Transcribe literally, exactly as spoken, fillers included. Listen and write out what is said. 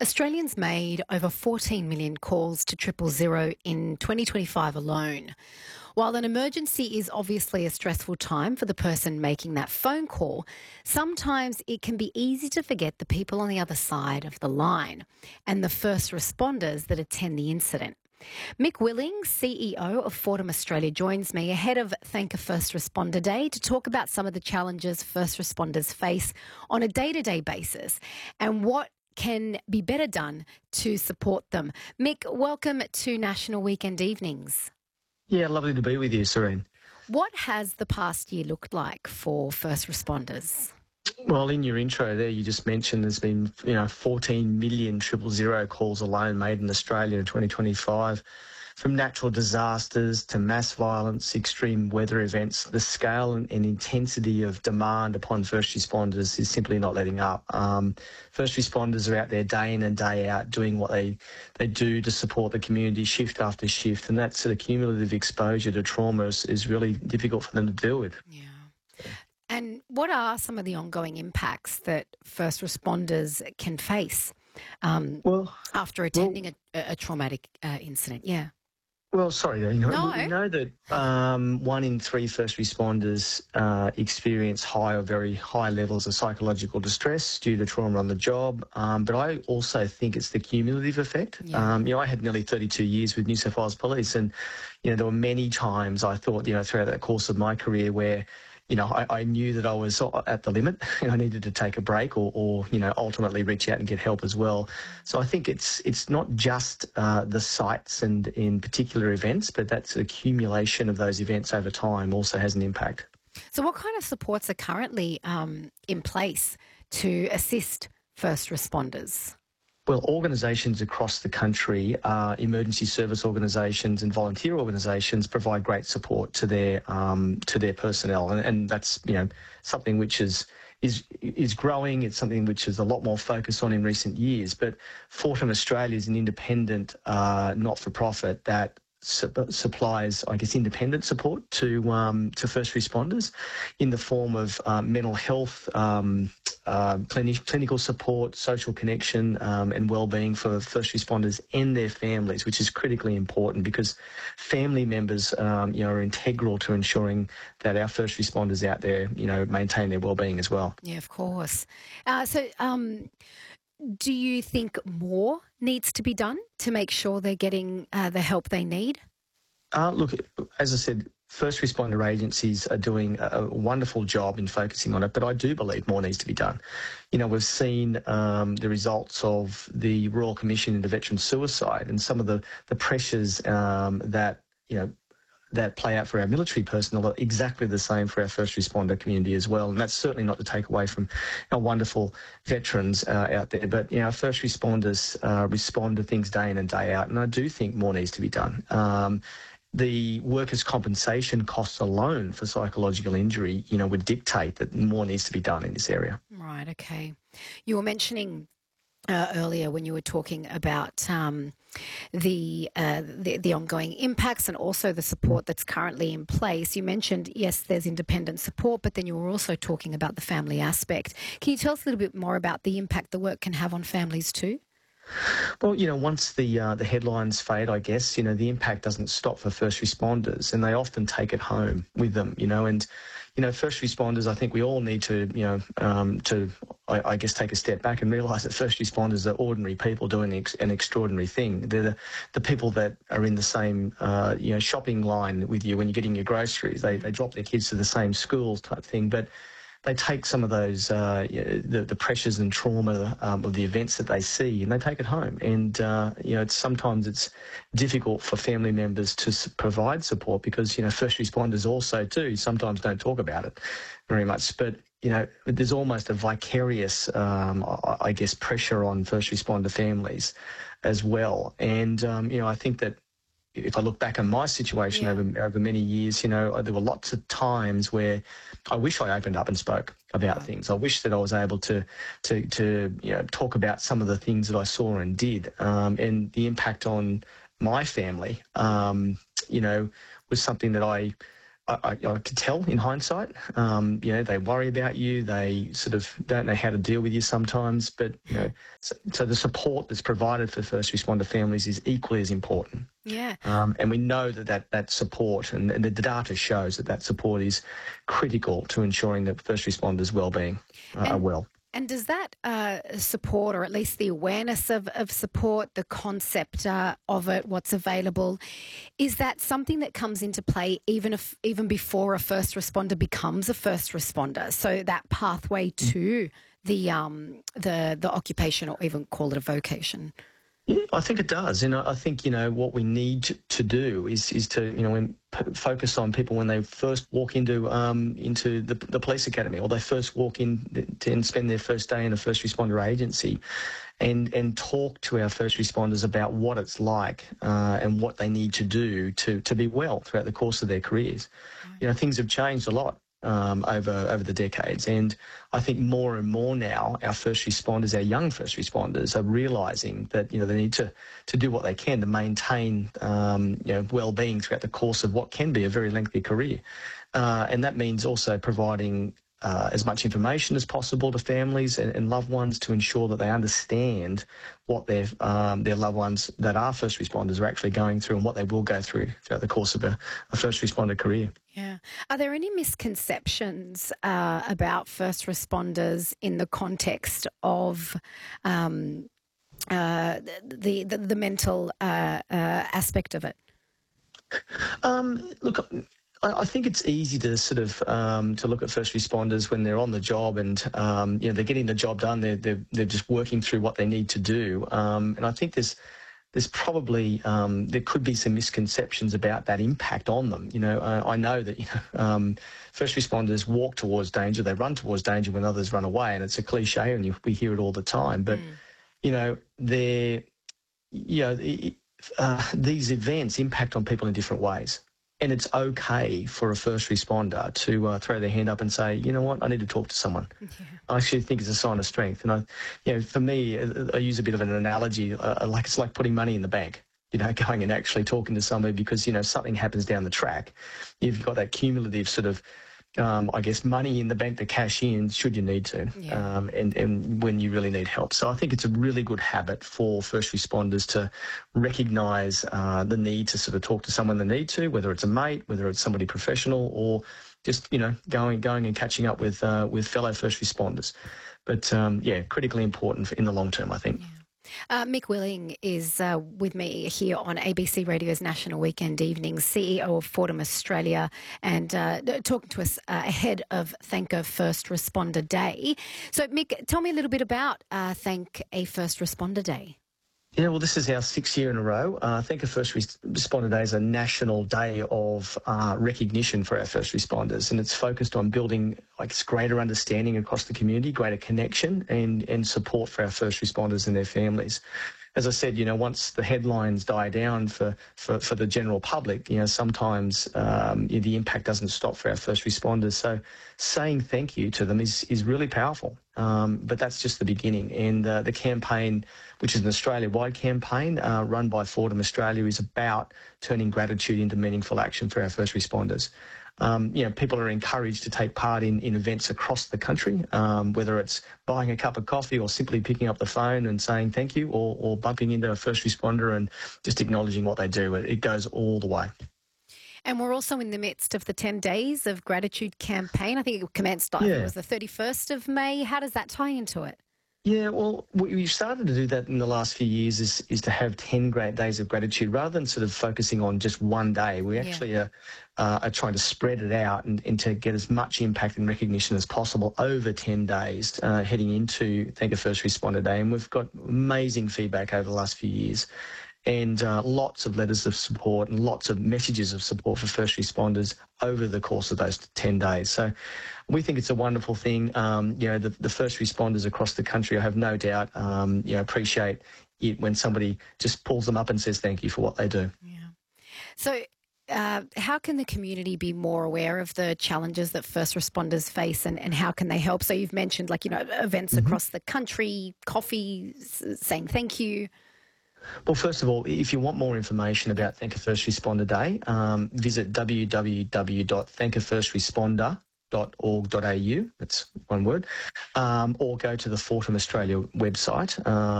Australians made over fourteen million calls to triple zero in twenty twenty-five alone. While an emergency is obviously a stressful time for the person making that phone call, sometimes it can be easy to forget the people on the other side of the line and the first responders that attend the incident. Mick Willing, C E O of Fordham Australia, joins me ahead of Thank a First Responder Day to talk about some of the challenges first responders face on a day-to-day basis and what can be better done to support them. Mick, welcome to National Weekend Evenings. Yeah, lovely to be with you, Serene. What has the past year looked like for first responders? Well, in your intro there, you just mentioned there's been, you know, fourteen million triple zero calls alone made in Australia in twenty twenty-five. From natural disasters to mass violence, extreme weather events, the scale and, and intensity of demand upon first responders is simply not letting up. Um, first responders are out there day in and day out doing what they, they do to support the community shift after shift, and that sort of cumulative exposure to trauma is, is really difficult for them to deal with. Yeah. And what are some of the ongoing impacts that first responders can face um, Well, after attending well, a, a traumatic uh, incident? Yeah. Well, sorry, you know, no. we know that um, one in three first responders uh, experience high or very high levels of psychological distress due to trauma on the job. Um, but I also think it's the cumulative effect. Yeah. Um, you know, I had nearly thirty-two years with New South Wales Police, and you know, there were many times I thought, you know, throughout that course of my career where you know, I, I knew that I was at the limit and I needed to take a break or, or, you know, ultimately reach out and get help as well. So I think it's it's not just uh, the sites and in particular events, but that's accumulation of those events over time also has an impact. So what kind of supports are currently um, in place to assist first responders? Well, organisations across the country, uh, emergency service organisations and volunteer organisations provide great support to their um, to their personnel, and, and that's you know something which is is is growing. It's something which is a lot more focus on in recent years. But Fordham Australia is an independent, uh, not-for-profit that su- supplies, I guess, independent support to um, to first responders in the form of uh, mental health. Um, Uh, clinic, clinical support, social connection um, and well-being for first responders and their families, which is critically important because family members um, you know, are integral to ensuring that our first responders out there, you know, maintain their well-being as well. Yeah, of course. Uh, so um, do you think more needs to be done to make sure they're getting uh, the help they need? Uh, look, as I said, first responder agencies are doing a wonderful job in focusing on it, but I do believe more needs to be done. You know, we've seen um, the results of the Royal Commission into Veteran Suicide and some of the, the pressures um, that, you know, that play out for our military personnel are exactly the same for our first responder community as well. And that's certainly not to take away from our wonderful veterans uh, out there. But, you know, our first responders uh, respond to things day in and day out. And I do think more needs to be done. Um, The workers' compensation costs alone for psychological injury, you know, would dictate that more needs to be done in this area. Right, okay. You were mentioning uh, earlier when you were talking about um, the, uh, the the ongoing impacts and also the support that's currently in place. You mentioned, yes, there's independent support, but then you were also talking about the family aspect. Can you tell us a little bit more about the impact the work can have on families too? Well, you know, once the uh, the headlines fade, I guess, you know, the impact doesn't stop for first responders and they often take it home with them, you know, and, you know, first responders, I think we all need to, you know, um, to, I, I guess, take a step back and realise that first responders are ordinary people doing ex- an extraordinary thing. They're the, the people that are in the same, uh, you know, shopping line with you when you're getting your groceries. They, they drop their kids to the same schools type thing, but they take some of those, uh, you know, the, the pressures and trauma um, of the events that they see and they take it home. And, uh, you know, it's, sometimes it's difficult for family members to s- provide support because, you know, first responders also too sometimes don't talk about it very much. But, you know, there's almost a vicarious, um, I, I guess, pressure on first responder families as well. And, um, you know, I think that if I look back on my situation Yeah. over over many years, you know, there were lots of times where I wish I opened up and spoke about Right. things. I wish that I was able to to to you know talk about some of the things that I saw and did, um, and the impact on my family. Um, you know, was something that I I, I, I could tell in hindsight. Um, you know, they worry about you. They sort of don't know how to deal with you sometimes. But you know, so, so the support that's provided for first responder families is equally as important. Yeah. Um, and we know that that, that support and, and the data shows that that support is critical to ensuring that first responders' well-being uh, are well. And does that uh, support, or at least the awareness of, of support, the concept uh, of it, what's available, is that something that comes into play even if even before a first responder becomes a first responder? So that pathway to the um, the the occupation, or even call it a vocation. Yeah, I think it does. And I think, you know, what we need to do is is to, you know, when, focus on people when they first walk into um, into the, the police academy, or they first walk in to, and spend their first day in a first responder agency, and and talk to our first responders about what it's like uh, and what they need to do to to be well throughout the course of their careers. You know, things have changed a lot um, over over the decades, and I think more and more now our first responders, our young first responders, are realising that, you know, they need to to do what they can to maintain um, you know, well-being throughout the course of what can be a very lengthy career, uh, and that means also providing Uh, as much information as possible to families and, and loved ones to ensure that they understand what their um, their loved ones that are first responders are actually going through, and what they will go through throughout the course of a, a first responder career. Yeah. Are there any misconceptions uh, about first responders in the context of um, uh, the, the the mental uh, uh, aspect of it? Um, look, I think it's easy to sort of um, to look at first responders when they're on the job, and um, you know, they're getting the job done. They're they're, they're just working through what they need to do. Um, and I think there's there's probably um, there could be some misconceptions about that impact on them. You know, uh, I know that, you know, um, first responders walk towards danger, they run towards danger when others run away, and it's a cliche, and you, we hear it all the time. But mm. you know, they're you know uh, these events impact on people in different ways. And it's okay for a first responder to uh, throw their hand up and say, you know what, I need to talk to someone. Yeah. I actually think it's a sign of strength. And I, you know, for me, I use a bit of an analogy, uh, like it's like putting money in the bank, you know, going and actually talking to somebody, because, you know, something happens down the track. You've got that cumulative sort of, um, I guess, money in the bank to cash in should you need to, yeah. um, and, and when you really need help. So I think it's a really good habit for first responders to recognise uh, the need to sort of talk to someone they need to, whether it's a mate, whether it's somebody professional, or just, you know, going going and catching up with uh, with fellow first responders. But um, yeah, critically important for in the long term, I think. Yeah. Uh, Mick Willing is uh, with me here on A B C Radio's National Weekend Evenings, C E O of Fordham Australia, and uh, talking to us uh, ahead of Thank a First Responder Day. So, Mick, tell me a little bit about uh, Thank a First Responder Day. Yeah, well, this is our sixth year in a row. Uh, Thank a First Responder Day is a national day of uh, recognition for our first responders, and it's focused on building like greater understanding across the community, greater connection, and and support for our first responders and their families. As I said, you know, once the headlines die down for, for, for the general public, you know, sometimes um, the impact doesn't stop for our first responders. So saying thank you to them is, is really powerful. Um, but that's just the beginning. And uh, the campaign, which is an Australia-wide campaign uh, run by Fordham Australia, is about turning gratitude into meaningful action for our first responders. Um, you know, people are encouraged to take part in, in events across the country, um, whether it's buying a cup of coffee or simply picking up the phone and saying thank you, or, or bumping into a first responder and just acknowledging what they do. It, it goes all the way. And we're also in the midst of the ten days of gratitude campaign. I think it commenced, yeah. It was the thirty-first of May. How does that tie into it? Yeah, well, we've started to do that in the last few years, is, is to have ten great days of gratitude rather than sort of focusing on just one day. We actually yeah. are, uh, are trying to spread it out and, and to get as much impact and recognition as possible over ten days uh, heading into Thank a First Responder Day. And we've got amazing feedback over the last few years, and uh, lots of letters of support and lots of messages of support for first responders over the course of those ten days. So we think it's a wonderful thing. Um, you know, the, the first responders across the country, I have no doubt, um, you know, appreciate it when somebody just pulls them up and says thank you for what they do. Yeah. So uh, how can the community be more aware of the challenges that first responders face, and, and how can they help? So you've mentioned, like, you know, events mm-hmm. across the country, coffee, saying thank you. Well, first of all, if you want more information about Thank a First Responder Day, um, visit w w w dot thank a first responder dot org dot a u, that's one word, um, or go to the Fortum Australia website. Um,